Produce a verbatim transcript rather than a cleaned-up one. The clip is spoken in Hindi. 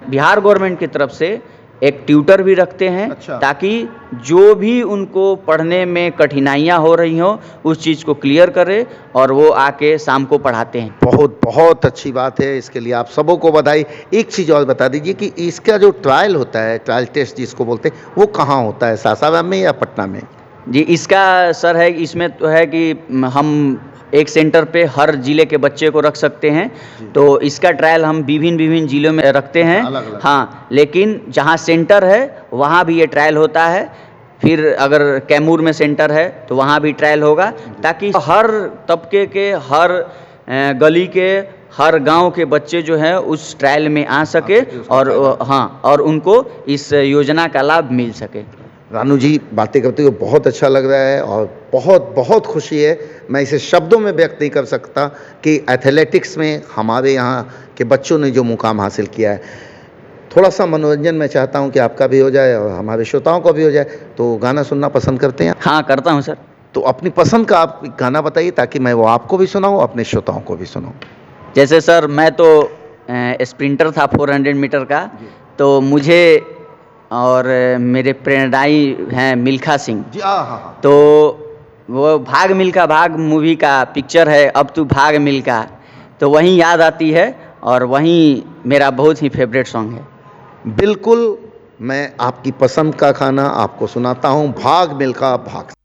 बिहार गवर्नमेंट की तरफ से एक ट्यूटर भी रखते हैं। अच्छा। ताकि जो भी उनको पढ़ने में कठिनाइयाँ हो रही हों उस चीज़ को क्लियर करे और वो आके शाम को पढ़ाते हैं। बहुत बहुत अच्छी बात है, इसके लिए आप सबों को बधाई। एक चीज़ और बता दीजिए कि इसका जो ट्रायल होता है, ट्रायल टेस्ट जिसको बोलते हैं, वो कहाँ होता है, सासाराम में या पटना में? जी, इसका सर है इसमें तो है कि हम एक सेंटर पे हर ज़िले के बच्चे को रख सकते हैं। तो इसका ट्रायल हम विभिन्न विभिन्न ज़िलों में रखते हैं। अलग अलग। हाँ, लेकिन जहाँ सेंटर है वहाँ भी ये ट्रायल होता है। फिर अगर कैमूर में सेंटर है तो वहाँ भी ट्रायल होगा, ताकि हर तबके के, हर अ, गली के, हर गांव के बच्चे जो हैं उस ट्रायल में आ सके और हाँ, और उनको इस योजना का लाभ मिल सके। रानू जी, बातें करते हुए बहुत अच्छा लग रहा है और बहुत बहुत खुशी है। मैं इसे शब्दों में व्यक्त नहीं कर सकता कि एथलेटिक्स में हमारे यहाँ के बच्चों ने जो मुकाम हासिल किया है। थोड़ा सा मनोरंजन मैं चाहता हूँ कि आपका भी हो जाए और हमारे श्रोताओं का भी हो जाए। तो गाना सुनना पसंद करते हैं? हाँ, करता हूँ सर। तो अपनी पसंद का आप गाना बताइए ताकि मैं वो आपको भी सुनाऊँ, अपने श्रोताओं को भी सुनाऊँ। जैसे सर, मैं तो स्प्रिंटर था चार सौ मीटर का, तो मुझे और मेरे प्रेरणादायी हैं मिल्खा सिंह जी। हाँ हाँ हाँ। तो वो भाग मिल्खा भाग मूवी का पिक्चर है, अब तू भाग मिल्खा, तो वहीं याद आती है और वहीं मेरा बहुत ही फेवरेट सॉन्ग है। बिल्कुल, मैं आपकी पसंद का गाना आपको सुनाता हूँ, भाग मिल्खा भाग।